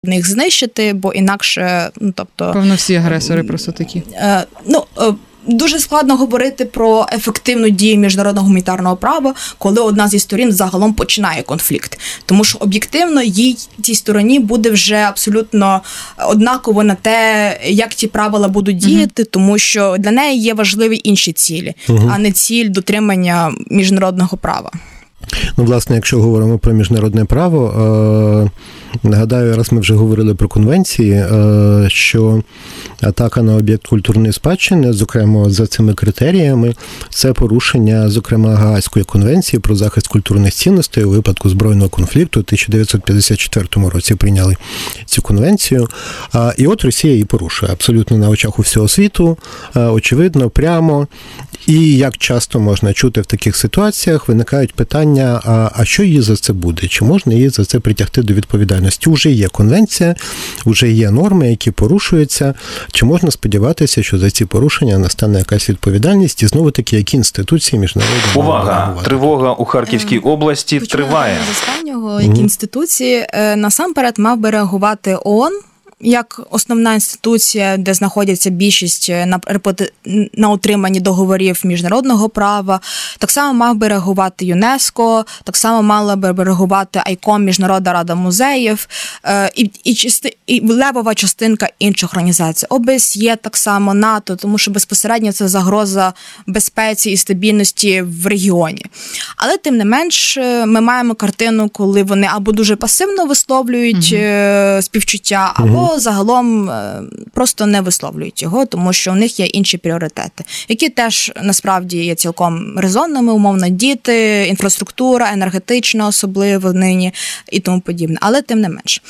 їх знищити, бо інакше, тобто... Певно, всі агресори просто такі. Дуже складно говорити про ефективну дію міжнародного гуманітарного права, коли одна зі сторін загалом починає конфлікт. Тому що об'єктивно цій стороні буде вже абсолютно однаково на те, як ті правила будуть діяти, тому що для неї є важливі інші цілі, а не ціль дотримання міжнародного права. Власне, якщо говоримо про міжнародне право, нагадаю, раз ми вже говорили про конвенції, що атака на об'єкт культурної спадщини, зокрема за цими критеріями, це порушення, зокрема, Гаазької конвенції про захист культурних цінностей у випадку збройного конфлікту. У 1954 році прийняли цю конвенцію. І от Росія її порушує абсолютно на очах у всього світу, очевидно, прямо. І як часто можна чути в таких ситуаціях, виникають питання, а що їй за це буде? Чи можна її за це притягти до відповідальності? Уже є конвенція, уже є норми, які порушуються. Чи можна сподіватися, що за ці порушення настане якась відповідальність? І знову-таки, які інституції міжнародні... Увага! Тривога у Харківській області триває. З останнього, які інституції, насамперед мав би реагувати ООН, як основна інституція, де знаходяться більшість на утриманні договорів міжнародного права. Так само мав би реагувати ЮНЕСКО, так само мала би реагувати АЙКОМ, Міжнародна рада музеїв, і левова частинка інших організацій. ОБСЄ, так само НАТО, тому що безпосередньо це загроза безпеці і стабільності в регіоні. Але тим не менш, ми маємо картину, коли вони або дуже пасивно висловлюють співчуття, або загалом просто не висловлюють його, тому що у них є інші пріоритети, які теж насправді є цілком резонними, умовно, діти, інфраструктура, енергетична особливо нині і тому подібне. Але тим не менш.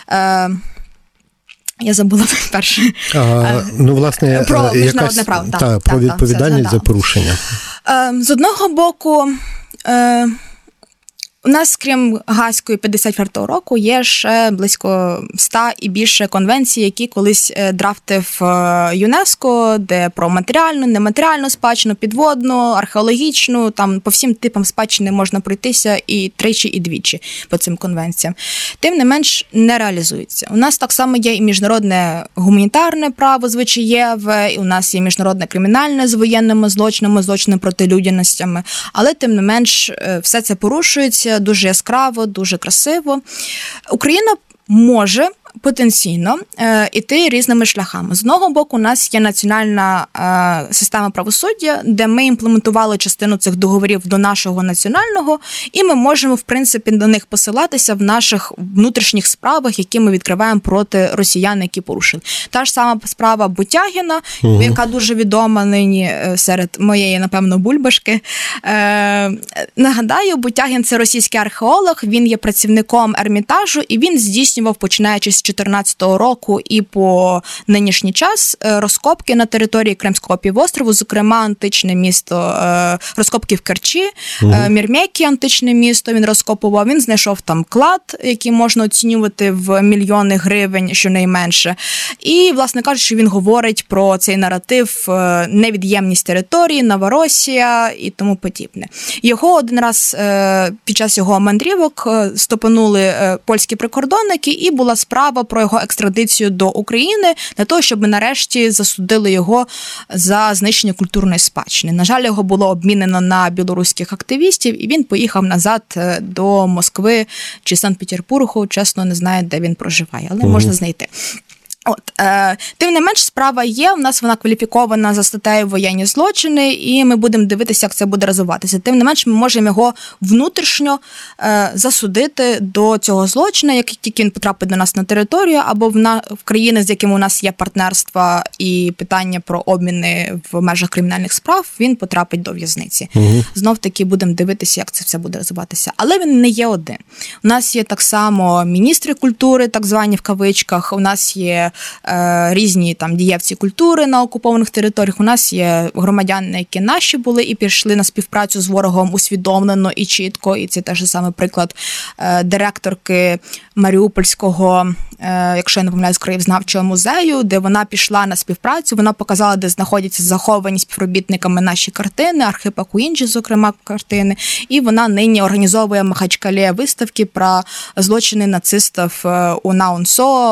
Я забула перше. Власне, про міжнародне право. Про відповідальність за порушення. З одного боку, у нас, крім Гаазької 54-го року, є ще близько 100 і більше конвенцій, які колись драфтив ЮНЕСКО, де про матеріальну, нематеріальну спадщину, підводну, археологічну, там по всім типам спадщини можна пройтися і тричі, і двічі по цим конвенціям. Тим не менш, не реалізується. У нас так само є і міжнародне гуманітарне право звичаєве, і у нас є міжнародне кримінальне з воєнними злочинами, злочинами проти людяностями, але тим не менш все це порушується дуже яскраво, дуже красиво. Україна може потенційно іти різними шляхами. З одного боку, у нас є національна система правосуддя, де ми імплементували частину цих договорів до нашого національного, і ми можемо, в принципі, до них посилатися в наших внутрішніх справах, які ми відкриваємо проти росіян, які порушили. Та ж сама справа Бутягіна, яка дуже відома нині серед моєї, напевно, бульбашки. Нагадаю, Бутягін – це російський археолог, він є працівником Ермітажу, і він здійснював, починаючи з 2014 року і по нинішній час розкопки на території Кримського півострову, зокрема античне місто, розкопки в Керчі, Мірмекі, античне місто він розкопував, він знайшов там клад, який можна оцінювати в мільйони гривень, щонайменше. І, власне кажучи, він говорить про цей наратив невід'ємність території, Новоросія і тому подібне. Його один раз під час його мандрівок стопанули польські прикордонники, і була справа про його екстрадицію до України для того, щоб нарешті засудили його за знищення культурної спадщини. На жаль, його було обмінено на білоруських активістів, і він поїхав назад до Москви чи Санкт-Петербургу, чесно, не знаю, де він проживає, але можна знайти. Тим не менш, справа є, у нас вона кваліфікована за статтею воєнні злочини, і ми будемо дивитися, як це буде розвиватися. Тим не менш, ми можемо його внутрішньо засудити до цього злочину, як тільки він потрапить до нас на територію, або в країни, з якими у нас є партнерства і питання про обміни в межах кримінальних справ, він потрапить до в'язниці. Знов-таки будемо дивитися, як це все буде розвиватися. Але він не є один. У нас є так само міністри культури, так звані в кавичках, у нас є є різні там дієвці культури на окупованих територіях. У нас є громадяни, які наші були і пішли на співпрацю з ворогом усвідомлено і чітко. І це теж саме приклад директорки Маріупольського, якщо я не помиляюсь, краєзнавчого музею, де вона пішла на співпрацю, вона показала, де знаходяться заховані співробітниками наші картини, Архипа Куінджі, зокрема, картини, і вона нині організовує в Махачкалі виставки про злочини нацистів у Наунсо,